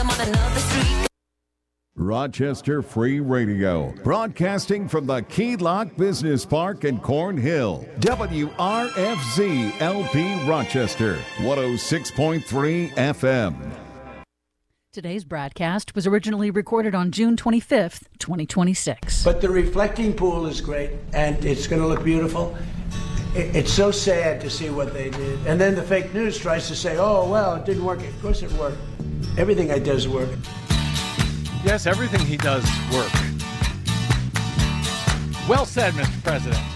I'm on another street. Rochester Free Radio, broadcasting from the Key Lock Business Park in Cornhill. WRFZ LP Rochester, 106.3 FM. Today's broadcast was originally recorded on June 25th, 2026. But the reflecting pool is great, and it's going to look beautiful. It's so sad to see what they did. And then the fake news tries to say, oh, well, it didn't work. Of course it worked. Everything I does work. Yes, everything he does work. Well said, Mr. President.